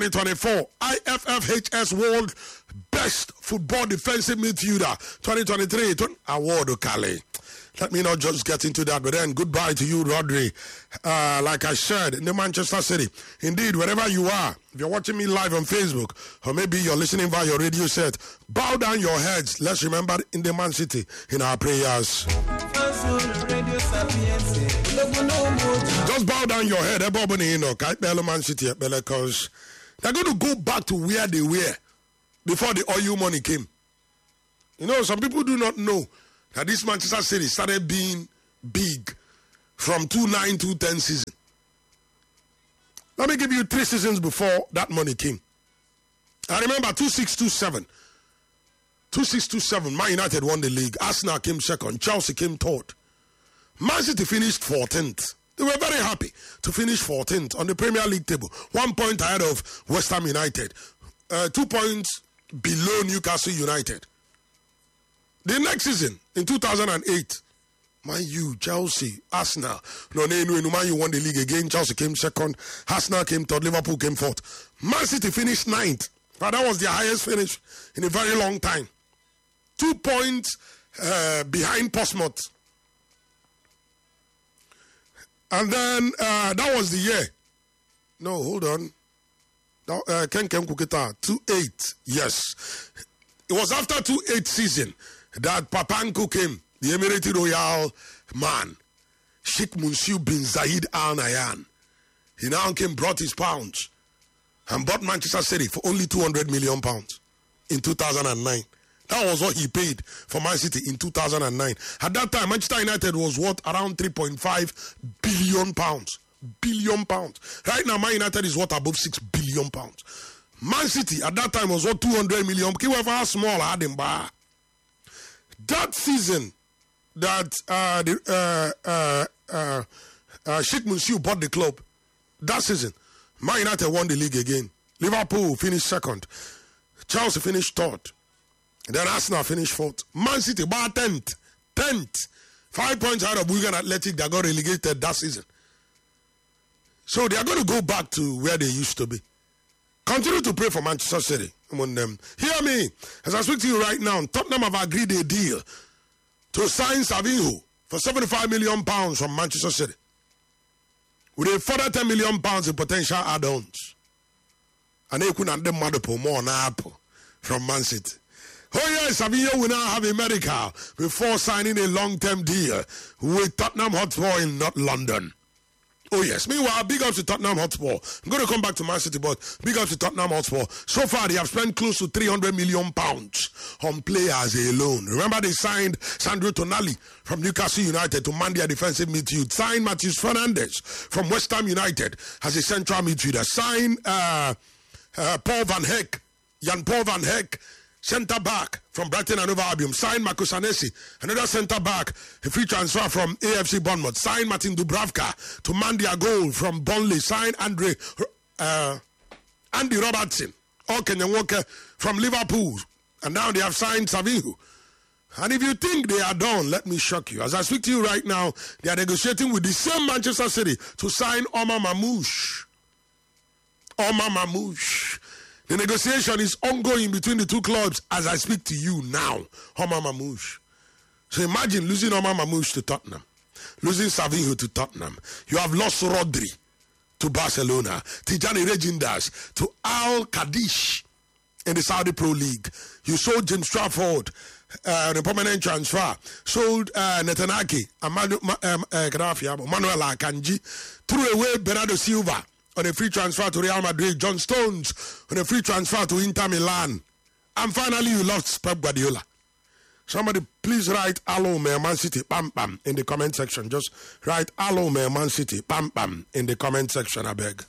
2024 IFFHS World Best Football Defensive Midfielder 2023 award, Okale. Let me not just get into that, but then goodbye to you, Rodri. Like I said, in the Manchester City. Indeed, wherever you are, if you're watching me live on Facebook, or maybe you're listening via your radio set, bow down your heads. Let's remember in the Man City in our prayers. Just bow down your head, Man City, because they're going to go back to where they were before the oil money came. You know, some people do not know that this Manchester City started being big from 2009-2010 season. Let me give you 3 seasons before that money came. I remember 26-27. 26-27, Man United won the league. Arsenal came second. Chelsea came third. Man City finished 14th. They were very happy to finish 14th on the Premier League table. 1 point ahead of West Ham United. 2 points below Newcastle United. The next season, in 2008, Man U, Chelsea, Arsenal. Man U won the league again. Chelsea came second. Arsenal came third. Liverpool came fourth. Man City finished 9th. But that was their highest finish in a very long time. 2 points behind Portsmouth. And then that was the year. No, hold on. Ken Kuketa, 2-8. Yes. It was after 2-8 season that Papanko came, the Emirati Royal man, Sheikh Monsieur bin Zayed Al Nahyan. He now came, brought his pounds, and bought Manchester City for only £200 million in 2009. That was what he paid for Man City in 2009. At that time, Manchester United was worth around £3.5 billion. Billion pounds. Right now, Man United is worth above £6 billion. Man City at that time was worth 200 million. However small, I had him by. That season that Sheikh Monsieur bought the club, that season, Man United won the league again. Liverpool finished second. Chelsea finished third. Then Arsenal finished fourth. Man City by 10th. 10th. 5 points out of Wigan Athletic that got relegated that season. So they are going to go back to where they used to be. Continue to pray for Manchester City. Hear me. As I speak to you right now, Tottenham have agreed a deal to sign Savinho for £75 million from Manchester City, with a further £10 million in potential add-ons. And they couldn't them more on Apple from Man City. Oh yes, Savinho will now have a medical before signing a long-term deal with Tottenham Hotspur in North London. Oh yes. Meanwhile, big up to Tottenham Hotspur. I'm going to come back to Man City, but big up to Tottenham Hotspur. So far, they have spent close to £300 million on players alone. Remember, they signed Sandro Tonali from Newcastle United to man their defensive midfield. Signed Matheus Fernandes from West Ham United as a central midfielder. Signed Paul Van Heck, Jan-Paul Van Heck, centre back from Brighton and Hove Albion. Signed Marcus Anesi, another centre back, a free transfer from AFC Bournemouth. Signed Martin Dubravka to man their goal from Burnley. Signed Andy Robertson, or Kenyan Walker from Liverpool. And now they have signed Savinho. And if you think they are done, let me shock you. As I speak to you right now, they are negotiating with the same Manchester City to sign Omar Mamouche. Omar Mamouche. The negotiation is ongoing between the two clubs as I speak to you now. Omar Mamouche. So imagine losing Omar Mamouche to Tottenham. Losing Savinho to Tottenham. You have lost Rodri to Barcelona. Tijani Regindas to Al Qadish in the Saudi Pro League. You sold James Trafford, the permanent transfer. Sold Netanaki, Manuel Akanji. Threw away Bernardo Silva on a free transfer to Real Madrid. John Stones on a free transfer to Inter Milan. And finally, you lost Pep Guardiola. Somebody please write "Hello, Man City," bam bam in the comment section. Just write "Hello, Man City," bam bam in the comment section, I beg.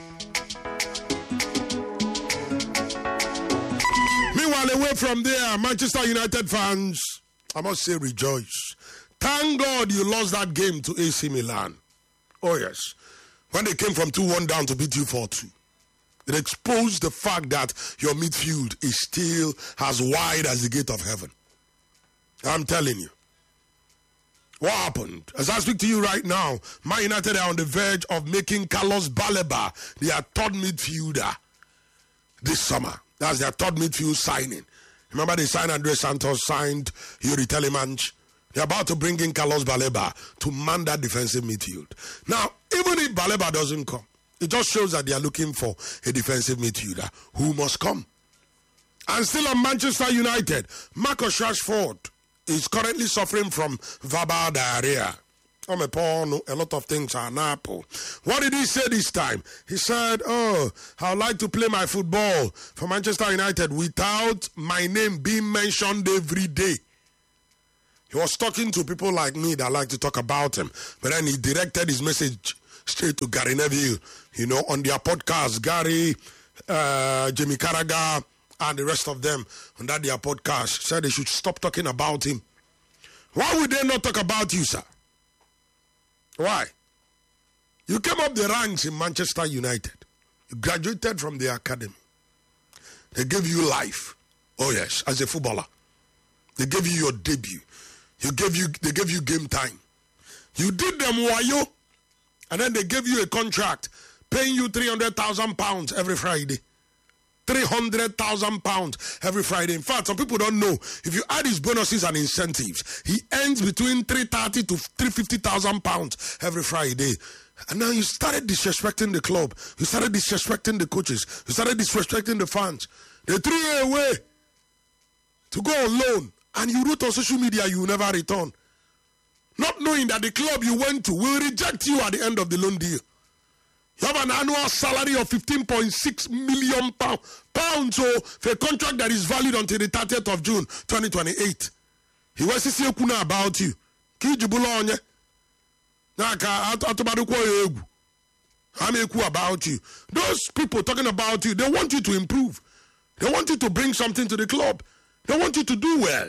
Meanwhile, away from there, Manchester United fans, I must say, rejoice. Thank God you lost that game to AC Milan. Oh yes. When they came from 2-1 down to beat you 4-2. It exposed the fact that your midfield is still as wide as the gate of heaven. I'm telling you. What happened? As I speak to you right now, Man United are on the verge of making Carlos Baleba their third midfielder. this summer. That's their third midfield signing. Remember they signed Andres Santos, signed Yuri Telemans. They're about to bring in Carlos Baleba to man that defensive midfield. Now, even if Baleba doesn't come, it just shows that they are looking for a defensive midfielder who must come. And still on Manchester United, Marcus Rashford is currently suffering from verbal diarrhea. A lot of things are an apple. What did he say this time? He said, I would like to play my football for Manchester United without my name being mentioned every day. He was talking to people like me that like to talk about him. But then he directed his message straight to Gary Neville. On their podcast, Gary, Jamie Carragher, and the rest of them on that their podcast said they should stop talking about him. Why would they not talk about you, sir? Why? You came up the ranks in Manchester United. You graduated from the academy. They gave you life. Oh yes, as a footballer. They gave you your debut. They gave you game time. You did them wayo, and then they gave you a contract paying you £300,000 every Friday. £300,000 every Friday. In fact, some people don't know. If you add his bonuses and incentives, he earns between £330,000 to £350,000 every Friday. And now you started disrespecting the club. You started disrespecting the coaches. You started disrespecting the fans. They threw you away to go on loan. And you wrote on social media you will never return. Not knowing that the club you went to will reject you at the end of the loan deal. You have an annual salary of £15.6 million so for a contract that is valid until the 30th of June 2028. He was saying about you. I'm about you. Those people talking about you, they want you to improve. They want you to bring something to the club. They want you to do well.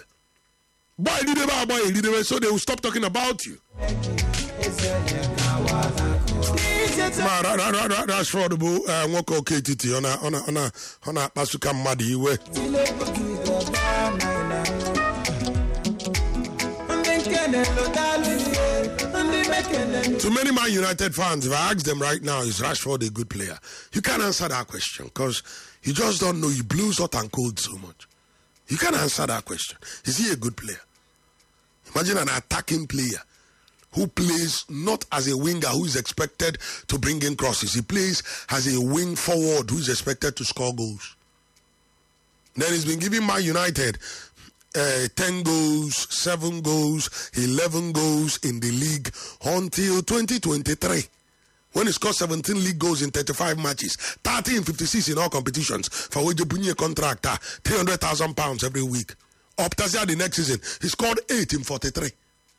So they will stop talking about you. That's for the work okay on a Pasuka Madi way. To many Man United fans, if I ask them right now, is Rashford a good player? You can't answer that question because you just don't know. He blows hot and cold so much. You can't answer that question. Is he a good player? Imagine an attacking player who plays not as a winger who is expected to bring in crosses. He plays as a wing forward who is expected to score goals. Then he's been giving Man United 10 goals, 7 goals, 11 goals in the league until 2023. When he scored 17 league goals in 35 matches, 30 in 56 in all competitions, for which he put a contract £300,000 every week. Up to the next season, he scored 8 in 43.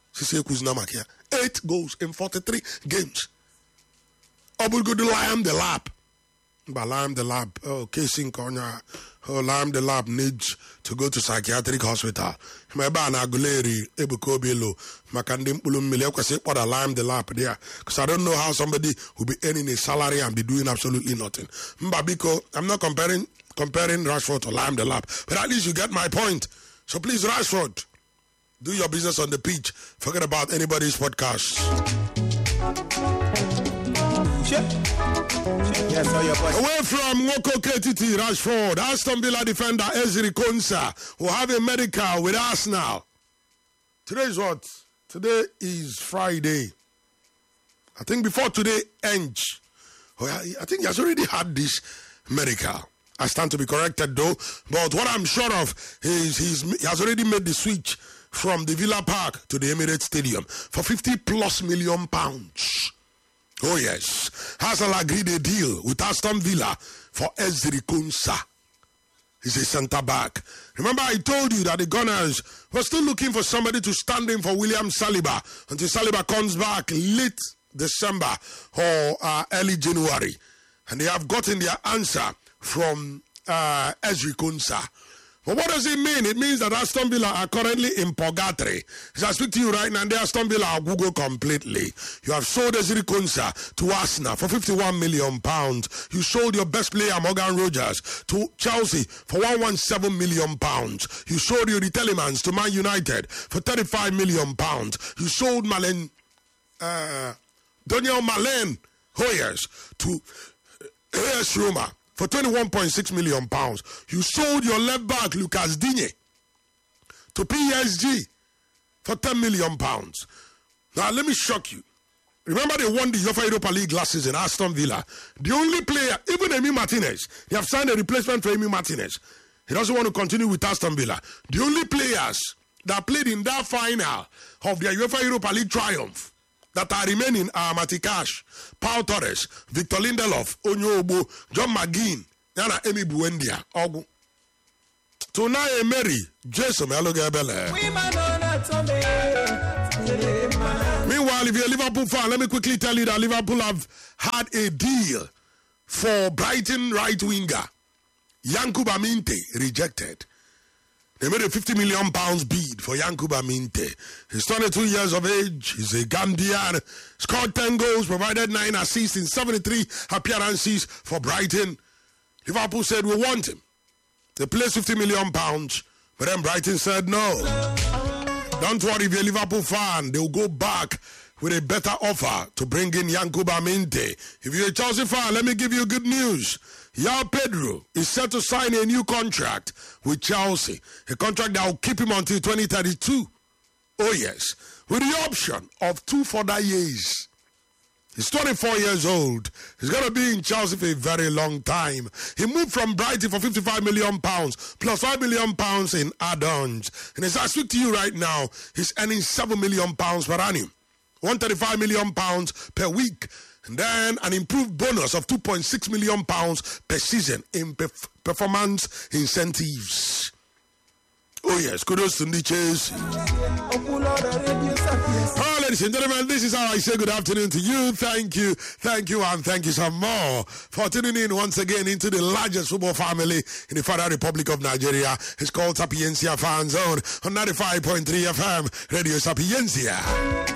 8 goals in 43 games. Obulgudu Liam the lap. But Liam the lap, Casing Corner, Liam the lap needs to go to psychiatric hospital. Maybe na Guleri, Ebukobilo, Makandim Ulum Milewase, what a Liam the lap there. Because I don't know how somebody will be earning a salary and be doing absolutely nothing. Mbabiko, I'm not comparing Rashford to Liam the lap, but at least you get my point. So please, Rashford, do your business on the pitch. Forget about anybody's podcast. Yes, away from Woko KTT, Rashford, Aston Villa defender Ezri Konsa will have a medical with Arsenal. Today is what? Today is Friday. I think before today ends, I think he has already had this medical. I stand to be corrected though, but what I'm sure of is he has already made the switch from the Villa Park to the Emirates Stadium for £50+ million. Oh yes, Arsenal agreed a deal with Aston Villa for Ezri Konsa. He's a centre back. Remember I told you that the Gunners were still looking for somebody to stand in for William Saliba until Saliba comes back late December or early January. And they have gotten their answer from Ezri Konsa. But what does it mean? It means that Aston Villa are currently in purgatory. As I speak to you right now, the Aston Villa are Google completely. You have sold Ezri Konsa to Arsenal for £51 million. You sold your best player, Morgan Rogers, to Chelsea for £117 million. You sold Yuri Telemans to Man United for £35 million. You sold Daniel Malen Hoyers to AS Roma for £21.6 million. You sold your left back, Lucas Digne, to PSG for £10 million. Now, let me shock you. Remember, they won the UEFA Europa League last season, Aston Villa. The only player, even Emi Martinez, they have signed a replacement for Emi Martinez. He doesn't want to continue with Aston Villa. The only players that played in that final of their UEFA Europa League triumph that are remaining are Matikash, Paul Torres, Victor Lindelof, Onyo Obo, John McGinn, Yana Emi Buendia, Ogu. Tonight, Emery, Jason Melogebele. Meanwhile, if you're a Liverpool fan, let me quickly tell you that Liverpool have had a deal for Brighton right winger Yankuba Minte rejected. They made a £50 million bid for Yankuba Minte. He's 22 years of age. He's a Gambian. Scored 10 goals, provided 9 assists in 73 appearances for Brighton. Liverpool said, we want him. They placed £50 million, but then Brighton said no. Don't worry, if you're a Liverpool fan, they'll go back with a better offer to bring in Yankuba Minte. If you're a Chelsea fan, let me give you good news. João Pedro is set to sign a new contract with Chelsea. A contract that will keep him until 2032. Oh yes, with the option of 2 further years. He's 24 years old. He's going to be in Chelsea for a very long time. He moved from Brighton for £55 million plus £5 million in add-ons. And as I speak to you right now, he's earning £7 million per annum. £135 million per week. And then an improved bonus of £2.6 million per season in performance incentives. Oh yes, kudos to Chelsea. Oh, ladies and gentlemen, this is how I say good afternoon to you. Thank you, and thank you some more for tuning in once again into the largest football family in the Federal Republic of Nigeria. It's called Sapiencia Fan Zone on 95.3 FM, Radio Sapiencia.